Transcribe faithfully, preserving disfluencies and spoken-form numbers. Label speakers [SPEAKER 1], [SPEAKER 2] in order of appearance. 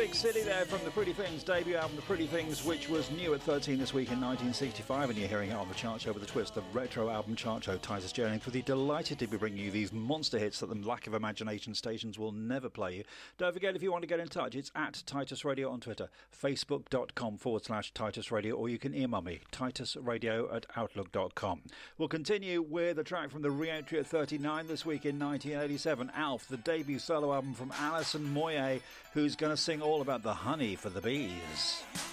[SPEAKER 1] Big City there from the Pretty Things debut album, The Pretty Things, which was new at thirteen this week in nineteen sixty-five, and you're hearing it on the chart show with a twist, the retro album chart show. Titus Jennings with you, delighted to be bringing you these monster hits that the lack of imagination stations will never play you. Don't forget, if you want to get in touch, it's at Titus Radio on Twitter, facebook.com forward slash Titus Radio, or you can email me, titusradio at outlook dot com. We'll continue with a track from the re-entry at thirty-nine this week in nineteen eighty-seven, Alf, the debut solo album from Alison Moyet, who's going to sing all about the honey for the bees.